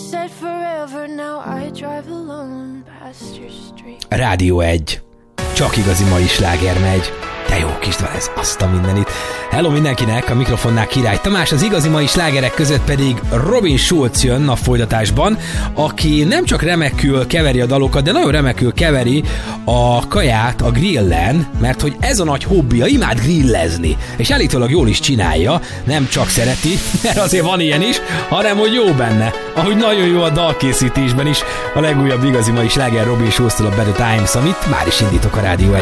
said forever, now I drive alone past your street. Rádió 1. Csak igazi mai sláger megy. De jó kis dal ez, azt a mindenit. Hello mindenkinek, a mikrofonnál Király Tamás, az igazi mai slágerek között pedig Robin Schulz jön a folytatásban, aki nem csak remekül keveri a dalokat, de nagyon remekül keveri a kaját a grillen, mert hogy ez a nagy hobbija, imád grillezni, és állítólag jól is csinálja, nem csak szereti, mert azért van ilyen is, hanem hogy jó benne, ahogy nagyon jó a dalkészítésben is. A legújabb igazi mai sláger Robin Schulztól a Better Times, amit már is indítok a Rádió